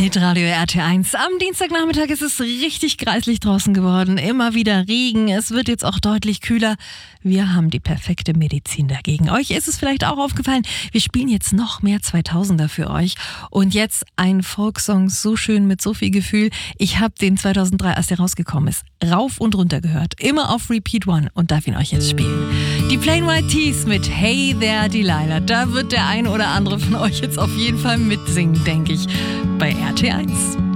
Hitradio RT1. Am Dienstagnachmittag ist es richtig greislich draußen geworden. Immer wieder Regen. Es wird jetzt auch deutlich kühler. Wir haben die perfekte Medizin dagegen. Euch ist es vielleicht auch aufgefallen. Wir spielen jetzt noch mehr 2000er für euch. Und jetzt ein Folksong, so schön mit so viel Gefühl. Ich habe den 2003, als der rausgekommen ist, rauf und runter gehört. Immer auf Repeat One und darf ihn euch jetzt spielen. Die Plain White T's mit Hey There Delilah. Da wird der eine oder andere von euch jetzt auf jeden Fall mitsingen, denke ich, bei RT1.